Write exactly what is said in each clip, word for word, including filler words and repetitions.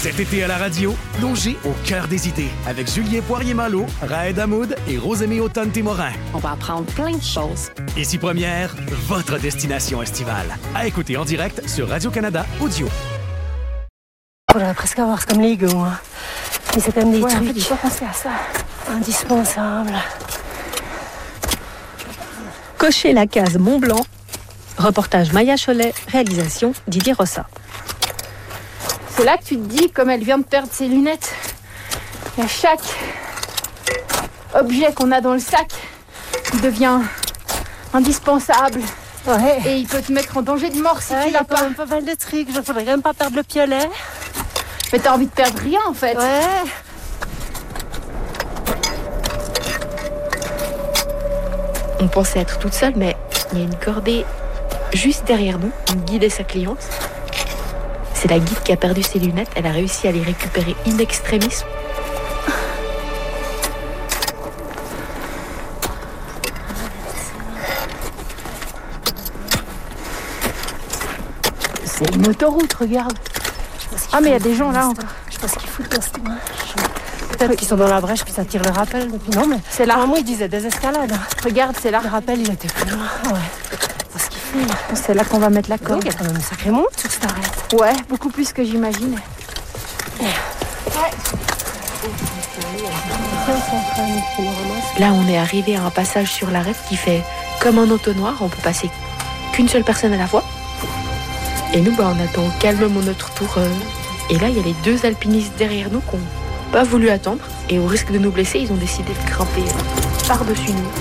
Cet été à la radio, plongez au cœur des idées avec Julien Poirier-Malo, Raed Hamoud et Rosemée Automne-Témorin. On va apprendre plein de choses. Ici Première, votre destination estivale. À écouter en direct sur Radio-Canada Audio. On va presque avoir comme les gars, hein. Mais c'est quand même des ouais, trucs. En fait, j'ai pas pensé à ça. Indispensables. Cochez la case Mont-Blanc. Reportage Maya Cholet, réalisation Didier Rossa. C'est là que tu te dis, comme elle vient de perdre ses lunettes, il y a chaque objet qu'on a dans le sac qui devient indispensable. Ouais. Et il peut te mettre en danger de mort si Ouais, tu il y a l'as quand pas. même pas mal de trucs. Il faudrait quand même pas perdre le piolet. Mais t'as envie de perdre rien en fait. Ouais. On pensait être toute seule, mais il y a une cordée juste derrière nous, une guide et sa cliente. C'est la guide qui a perdu ses lunettes. Elle a réussi à les récupérer in extremis. C'est une autoroute, regarde. Ah mais il y a des gens là encore. Je sais pas ce qu'ils foutent dans ce coin. Peut-être qu'ils sont dans la brèche puis ça tire le rappel. Depuis non mais C'est là. Moi ils disaient des escalades. Regarde, c'est là. Le rappel il était plus loin. Ouais. Ce qu'il fait là. C'est là qu'on va mettre la Donc corde. il y a quand même une sacrée monte sur cette arête. Ouais, beaucoup plus que j'imagine. Là, on est arrivé à un passage sur l'arête qui fait comme un entonnoir. On peut passer qu'une seule personne à la fois. Et nous, bah, on attend calmement notre tour. euh, Et là, il y a les deux alpinistes derrière nous qui n'ont pas voulu attendre. Et au risque de nous blesser, ils ont décidé de grimper euh, par-dessus nous.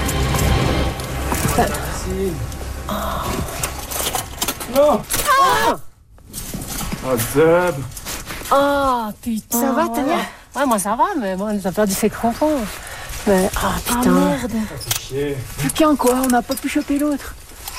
Non. Ah, oh, Zeb. Ah putain. Ça va, Tania? Ouais, moi ça va, mais moi on a perdu ses crampons. Mais ah Ah putain. merde. C'est chier. Plus qu'un quoi, on n'a pas pu choper l'autre.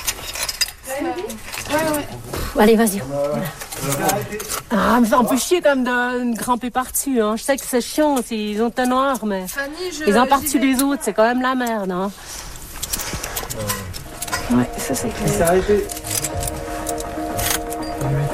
Allez, vas-y. Ah, mais c'est un peu chier quand même de, de grimper par-dessus. Hein. Je sais que c'est chiant, ils ont un noir, mais ils ont par-dessus les autres, c'est quand même la merde. Hein. Ouais, ça c'est clair. Il s'est arrêté.